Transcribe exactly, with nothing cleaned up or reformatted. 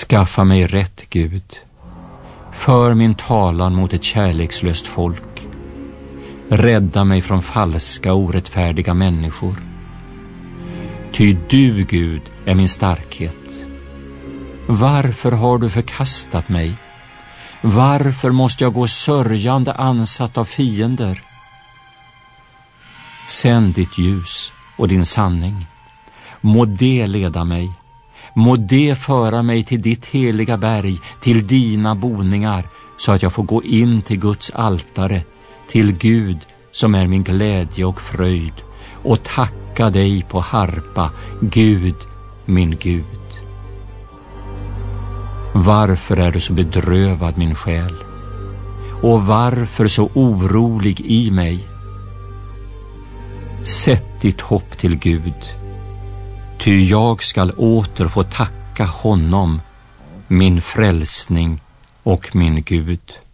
Skaffa mig rätt, Gud. För min talan mot ett kärlekslöst folk. Rädda mig från falska och orättfärdiga människor. Ty du, Gud, är min starkhet. Varför har du förkastat mig? Varför måste jag gå sörjande ansatt av fiender? Sänd ditt ljus och din sanning. Må det leda mig. Må det föra mig till ditt heliga berg, till dina boningar, så att jag får gå in till Guds altare, till Gud som är min glädje och fröjd, och tacka dig på harpa, Gud, min Gud. Varför är du så bedrövad, min själ? Och varför så orolig i mig? Sätt ditt hopp till Gud, ty jag skall åter få tacka honom, min frälsning och min Gud.